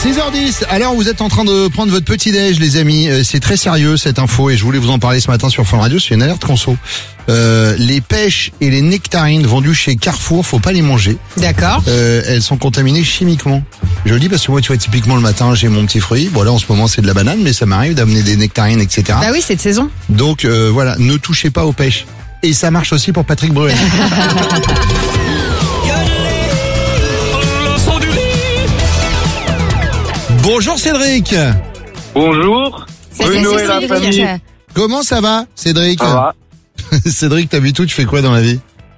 6h10, alors vous êtes en train de prendre votre petit-déj les amis, c'est très sérieux cette info et je voulais vous en parler ce matin sur Fun Radio, c'est une alerte conso. Les pêches et les nectarines vendues chez Carrefour, faut pas les manger. D'accord. Elles sont contaminées chimiquement. Je le dis parce que moi tu vois typiquement le matin j'ai mon petit fruit, bon là en ce moment c'est de la banane mais ça m'arrive d'amener des nectarines etc. Bah oui, c'est de saison. Donc voilà, ne touchez pas aux pêches. Et ça marche aussi pour Patrick Bruel. Bonjour Cédric. Bonjour. Bonne Noël à la famille. Comment ça va Cédric? Ça va. Cédric, t'habites où? Tu fais quoi dans la vie?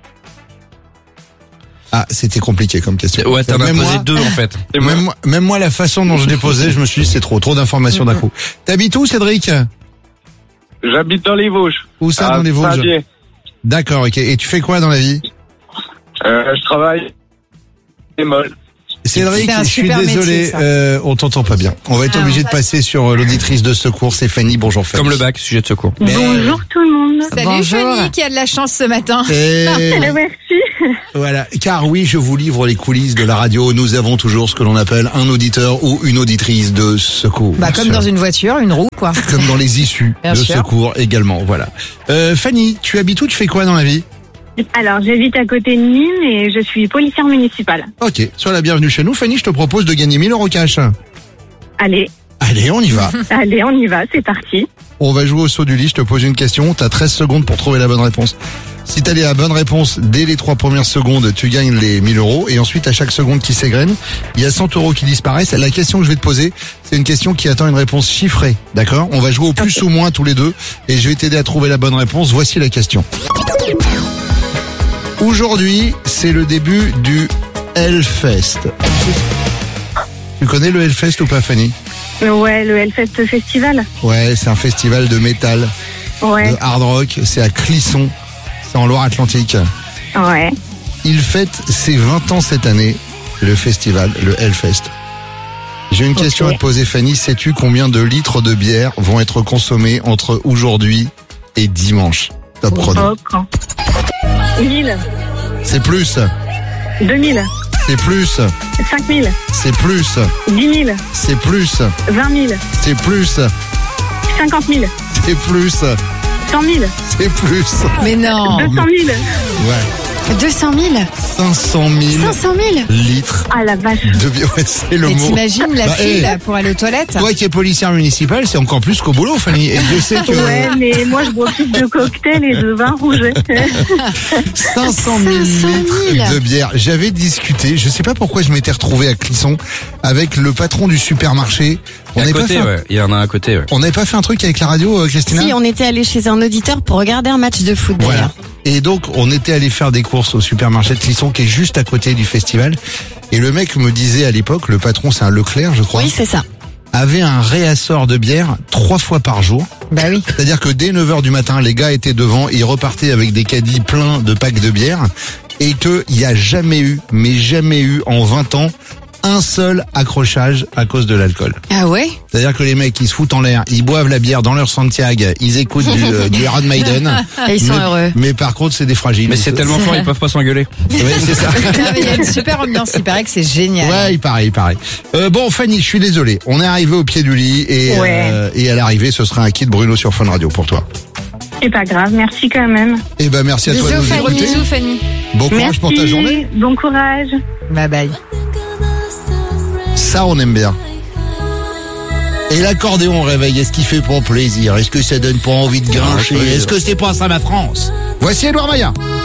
Ah, c'était compliqué comme question. Ouais, t'en as posé deux en fait. Même moi, la façon dont je l'ai posé, je me suis dit c'est trop d'informations d'un coup. T'habites où Cédric? J'habite dans les Vosges. Où ça dans les Vosges? Saint-Dié. D'accord, ok. Et tu fais quoi dans la vie? Je travaille bémol. Cédric, C'est un je suis super désolé, métier, on t'entend pas bien. On va être obligé de passer sur l'auditrice de secours, c'est Fanny. Bonjour Fanny. Comme le bac, sujet de secours. Bonjour tout le monde. Salut Bonjour. Fanny qui a de la chance ce matin. Et Merci. voilà, car oui, je vous livre les coulisses de la radio. Nous avons toujours ce que l'on appelle un auditeur ou une auditrice de secours. Bah comme Bien dans sûr. une voiture, une roue quoi. Comme dans les issues Bien de sûr. secours également. Voilà. Fanny, tu habites où? Tu fais quoi dans la vie? Alors, j'habite à côté de Nîmes et je suis policière municipale. Ok, sois la bienvenue chez nous. Fanny, je te propose de gagner 1000 € cash. Allez, Allez, on y va. on y va, c'est parti. On va jouer au saut du lit. Je te pose une question. T'as 13 secondes pour trouver la bonne réponse. Si t'as la bonne réponse dès les 3 premières secondes, tu gagnes les 1000 €. Et ensuite, à chaque seconde qui s'égrène, il y a 100 € qui disparaissent. La question que je vais te poser, c'est une question qui attend une réponse chiffrée. D'accord? On va jouer au plus ou moins tous les deux. Et je vais t'aider à trouver la bonne réponse. Voici la question. Aujourd'hui, c'est le début du Hellfest. Tu connais le Hellfest ou pas, Fanny? Ouais, le Hellfest Festival. Ouais, c'est un festival de métal, Ouais, de hard rock. C'est à Clisson, c'est en Loire-Atlantique. ouais. Il fête ses 20 ans cette année, le festival, le Hellfest. J'ai une question à te poser, Fanny. Sais-tu combien de litres de bière vont être consommés entre aujourd'hui et dimanche? Top chrono. Oh, quand 1000, C'est plus, 2000, c'est plus, 5000, c'est plus, 10 000, c'est plus, 20 000, c'est plus, 50 000, c'est plus, 100 000, c'est plus. Mais non. 200 000. Ouais, 200 000. 500 000 500 000. litres Ah la vache. de bière. Ouais, c'est le Et mot. t'imagines la Bah, file hey. là, pour aller aux toilettes? Toi qui es policière municipale, c'est encore plus qu'au boulot, Fanny. Et je sais que Ouais, mais moi je bois plus de cocktails et de vin rouge. 500 000 000. litres de bière. J'avais discuté, je sais pas pourquoi je m'étais retrouvé à Clisson avec le patron du supermarché. On À n'avait pas côté, fait ouais. Il y en a à côté, ouais. on n'avait pas fait un truc avec la radio, Christina? Si, on était allé chez un auditeur pour regarder un match de foot Voilà. d'ailleurs. Et donc, on était allé faire des courses au supermarché de Clisson qui est juste à côté du festival. Et le mec me disait à l'époque, le patron, c'est un Leclerc, je crois, Oui, c'est ça. avait un réassort de bière 3 fois par jour. Bah oui. C'est-à-dire que dès 9h du matin, les gars étaient devant, ils repartaient avec des caddies pleins de packs de bière. Et qu'il n'y a jamais eu, mais jamais eu en 20 ans, un seul accrochage à cause de l'alcool. Ah ouais? C'est-à-dire que les mecs, ils se foutent en l'air, ils boivent la bière dans leur Santiago, ils écoutent du Iron Maiden. Et ils sont heureux. Mais par contre, c'est des fragiles. Mais c'est tellement fort, ils peuvent pas s'engueuler. Ouais, c'est ça. Non, mais il y a une super ambiance, il paraît que c'est génial. Ouais, il paraît. Bon, Fanny, je suis désolé. On est arrivé au pied du lit et, Ouais. et à l'arrivée, ce sera un kit Bruno sur Fun Radio pour toi. C'est pas grave, merci quand même. Eh ben, merci à toi de Bisous nous Fanny. écouter. Bisous Fanny. Bon courage Merci, pour ta journée. bon courage. Bye bye. Ça, on aime bien. Et l'accordéon au réveil, est-ce qu'il fait pour plaisir? Est-ce que ça donne pas envie de grincher? Est-ce que c'est pas ça ma France? Voici Edouard Maillard.